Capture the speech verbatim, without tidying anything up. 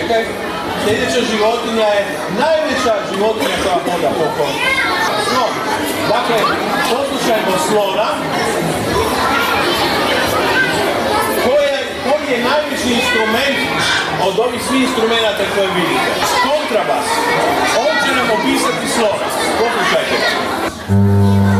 čekaj. Sljedeća životinja je najveća životinja koja hoda po kolju. Slon. Dakle, poslušajmo slona. Koji je najveći instrument od ovih svih instrumenta koje vidite? Kontrabas. On će nam opisati slona. Poslušajte ga.